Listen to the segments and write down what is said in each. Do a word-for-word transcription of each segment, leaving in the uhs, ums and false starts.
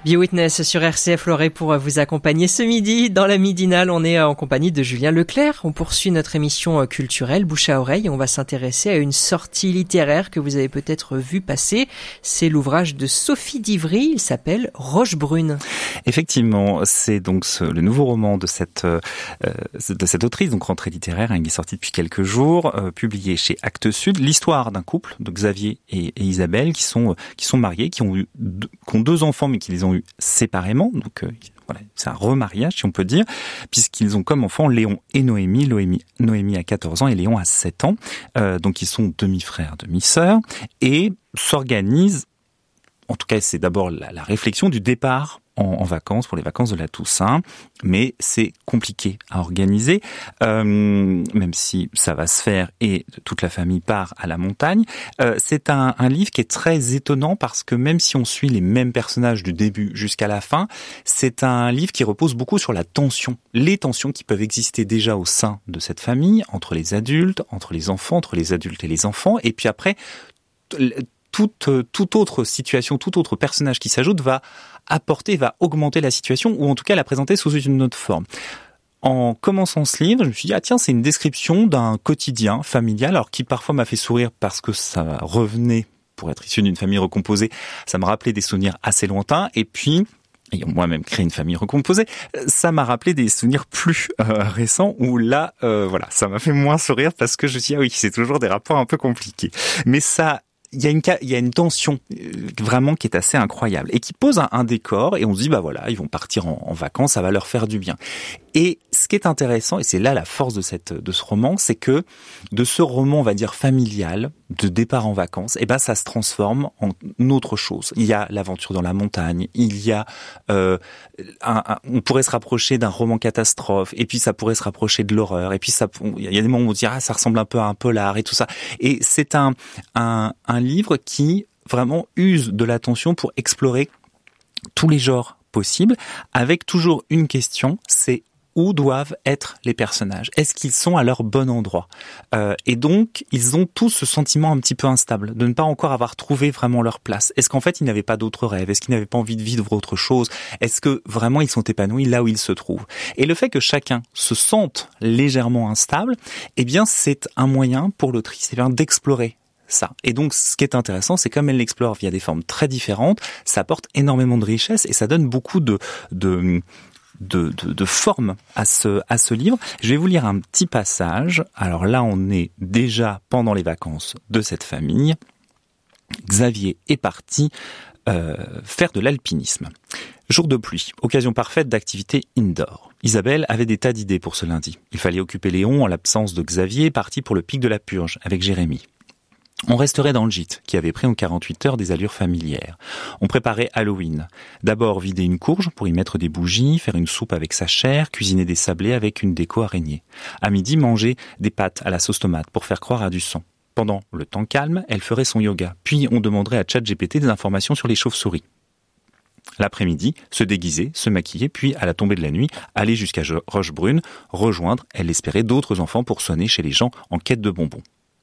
Be Witness sur R C F Loiret pour vous accompagner ce midi. Dans la midinale, on est en compagnie de Julien Leclerc. On poursuit notre émission culturelle Bouche à oreille. On va s'intéresser à une sortie littéraire que vous avez peut-être vu passer. C'est l'ouvrage de Sophie d'Ivry. Il s'appelle Rochebrune. Effectivement, c'est donc ce, le nouveau roman de cette euh, de cette autrice, donc rentrée littéraire, hein, qui est sorti depuis quelques jours, euh, publié chez Actes Sud. L'histoire d'un couple, de Xavier et, et Isabelle, qui sont euh, qui sont mariés, qui ont eu deux, qui ont deux enfants, mais qui les ont eu séparément, donc euh, voilà, c'est un remariage si on peut dire, puisqu'ils ont comme enfants Léon et Noémie. Noémie, Noémie a quatorze ans et Léon a sept ans, euh, donc ils sont demi-frères, demi-sœurs, et s'organisent, en tout cas c'est d'abord la, la réflexion du départ en, en vacances, pour les vacances de la Toussaint, mais c'est compliqué à organiser, euh, même si ça va se faire et toute la famille part à la montagne. Euh, c'est un, un livre qui est très étonnant parce que même si on suit les mêmes personnages du début jusqu'à la fin, c'est un livre qui repose beaucoup sur la tension, les tensions qui peuvent exister déjà au sein de cette famille, entre les adultes, entre les enfants, entre les adultes et les enfants, et puis après, toute, toute autre situation, tout autre personnage qui s'ajoute va apporter, va augmenter la situation, ou en tout cas la présenter sous une autre forme. En commençant ce livre, je me suis dit, ah tiens, c'est une description d'un quotidien familial, alors qui parfois m'a fait sourire parce que ça revenait, pour être issu d'une famille recomposée, ça me rappelait des souvenirs assez lointains, et puis, ayant moi-même créé une famille recomposée, ça m'a rappelé des souvenirs plus euh, récents, où là, euh, voilà, ça m'a fait moins sourire parce que je me suis dit, ah oui, c'est toujours des rapports un peu compliqués. Mais ça... Il y a une il y a une tension vraiment qui est assez incroyable et qui pose un, un décor et on se dit bah voilà, ils vont partir en, en vacances, ça va leur faire du bien. Et ce qui est intéressant, et c'est là la force de cette de ce roman, c'est que de ce roman, on va dire familial, de départ en vacances, et ben ça se transforme en autre chose. Il y a l'aventure dans la montagne, il y a euh, un, un, on pourrait se rapprocher d'un roman catastrophe, et puis ça pourrait se rapprocher de l'horreur, et puis ça, il y a des moments où on dit ah ça ressemble un peu à un polar et tout ça. Et c'est un un, un livre qui vraiment use de l'attention pour explorer tous les genres possibles, avec toujours une question, c'est où doivent être les personnages? Est-ce qu'ils sont à leur bon endroit? euh, Et donc, ils ont tous ce sentiment un petit peu instable, de ne pas encore avoir trouvé vraiment leur place. Est-ce qu'en fait, ils n'avaient pas d'autres rêves? Est-ce qu'ils n'avaient pas envie de vivre autre chose? Est-ce que vraiment ils sont épanouis là où ils se trouvent? Et le fait que chacun se sente légèrement instable, eh bien, c'est un moyen pour l'autrice, eh bien, d'explorer ça. Et donc, ce qui est intéressant, c'est comme elle l'explore via des formes très différentes, ça apporte énormément de richesse et ça donne beaucoup de... de De, de, de forme à ce, à ce livre. Je vais vous lire un petit passage. Alors là, on est déjà pendant les vacances de cette famille. Xavier est parti euh, faire de l'alpinisme. Jour de pluie, occasion parfaite d'activité indoor. Isabelle avait des tas d'idées pour ce lundi. Il fallait occuper Léon en l'absence de Xavier, parti pour le pic de la Purge avec Jérémy. On resterait dans le gîte, qui avait pris en quarante-huit heures des allures familières. On préparait Halloween. D'abord vider une courge pour y mettre des bougies, faire une soupe avec sa chair, cuisiner des sablés avec une déco araignée. À midi, manger des pâtes à la sauce tomate pour faire croire à du sang. Pendant le temps calme, elle ferait son yoga. Puis on demanderait à ChatGPT des informations sur les chauves-souris. L'après-midi, se déguiser, se maquiller, puis à la tombée de la nuit, aller jusqu'à Rochebrune, rejoindre, elle espérait, d'autres enfants pour sonner chez les gens en quête de bonbons.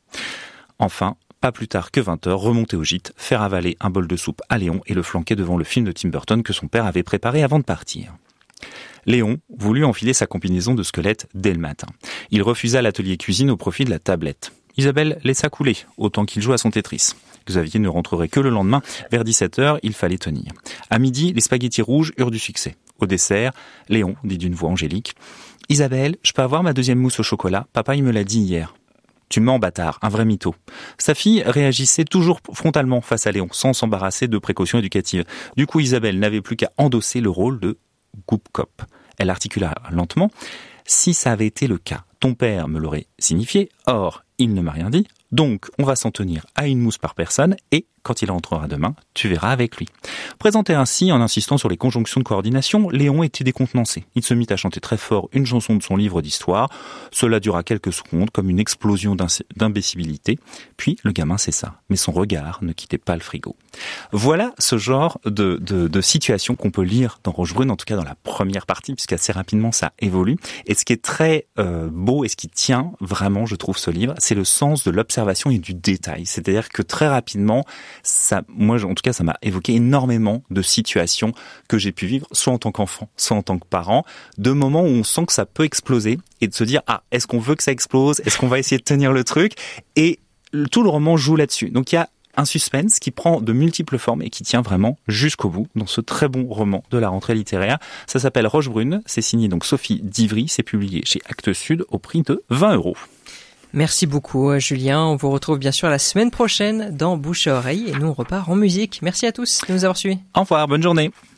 Enfin, pas plus tard que vingt heures, remonter au gîte, faire avaler un bol de soupe à Léon et le flanquer devant le film de Tim Burton que son père avait préparé avant de partir. Léon voulut enfiler sa combinaison de squelette dès le matin. Il refusa l'atelier cuisine au profit de la tablette. Isabelle laissa couler, autant qu'il joue à son Tetris. Xavier ne rentrerait que le lendemain. Vers dix-sept heures, il fallait tenir. À midi, les spaghettis rouges eurent du succès. Au dessert, Léon dit d'une voix angélique « Isabelle, je peux avoir ma deuxième mousse au chocolat? Papa, il me l'a dit hier. » Tu mens, bâtard, un vrai mytho. Sa fille réagissait toujours frontalement face à Léon, sans s'embarrasser de précautions éducatives. Du coup, Isabelle n'avait plus qu'à endosser le rôle de coupe-cop. Elle articula lentement. Si ça avait été le cas, ton père me l'aurait signifié. Or, il ne m'a rien dit. Donc, on va s'en tenir à une mousse par personne et, quand il rentrera demain, tu verras avec lui. Présenté ainsi, en insistant sur les conjonctions de coordination, Léon était décontenancé. Il se mit à chanter très fort une chanson de son livre d'histoire. Cela dura quelques secondes, comme une explosion d'imbécibilité. Puis, le gamin cessa. Mais son regard ne quittait pas le frigo. Voilà ce genre de, de, de situation qu'on peut lire dans Rochebrune, en tout cas dans la première partie, puisqu'assez rapidement ça évolue. Et ce qui est très euh, beau et ce qui tient vraiment, je trouve, ce livre, c'est le sens de l'observation et du détail. C'est-à-dire que très rapidement, ça, moi, en tout cas, ça m'a évoqué énormément de situations que j'ai pu vivre, soit en tant qu'enfant, soit en tant que parent, de moments où on sent que ça peut exploser et de se dire, ah, est-ce qu'on veut que ça explose? Est-ce qu'on va essayer de tenir le truc? Et tout le roman joue là-dessus. Donc il y a un suspense qui prend de multiples formes et qui tient vraiment jusqu'au bout dans ce très bon roman de la rentrée littéraire. Ça s'appelle Roche Brune, c'est signé donc Sophie Divry, c'est publié chez Actes Sud au prix de vingt euros. Merci beaucoup Julien, on vous retrouve bien sûr la semaine prochaine dans Bouche à oreille et nous on repart en musique. Merci à tous de nous avoir suivis. Au revoir, bonne journée.